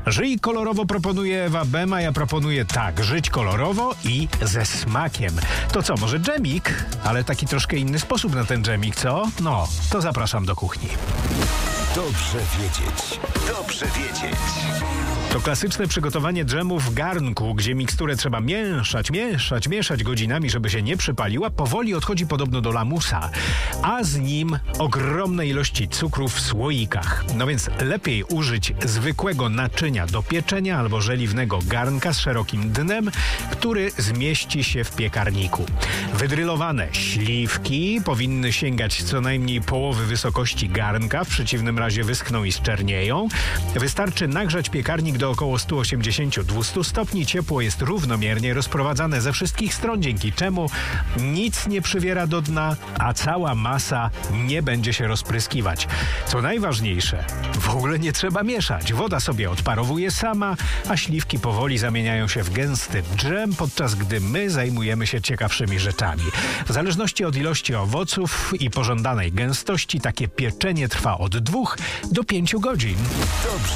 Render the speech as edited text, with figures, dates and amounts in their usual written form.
Żyj kolorowo proponuje Ewa Bem, a ja proponuję tak, żyć kolorowo i ze smakiem. To co, może dżemik? Ale taki troszkę inny sposób na ten dżemik, co? No, to zapraszam do kuchni. Dobrze wiedzieć. Dobrze wiedzieć. To klasyczne przygotowanie dżemu w garnku, gdzie miksturę trzeba mieszać godzinami, żeby się nie przypaliła, powoli odchodzi podobno do lamusa, a z nim ogromne ilości cukru w słoikach. No więc lepiej użyć zwykłego naczynia do pieczenia albo żeliwnego garnka z szerokim dnem, który zmieści się w piekarniku. Wydrylowane śliwki powinny sięgać co najmniej połowy wysokości garnka, w przeciwnym razie wyschną i zczernieją. Wystarczy nagrzać piekarnik do około 180-200 stopni. Ciepło jest równomiernie rozprowadzane ze wszystkich stron, dzięki czemu nic nie przywiera do dna, a cała masa nie będzie się rozpryskiwać. Co najważniejsze, w ogóle nie trzeba mieszać. Woda sobie odparowuje sama, a śliwki powoli zamieniają się w gęsty dżem, podczas gdy my zajmujemy się ciekawszymi rzeczami. W zależności od ilości owoców i pożądanej gęstości takie pieczenie trwa od 2 do 5 godzin. Dobrze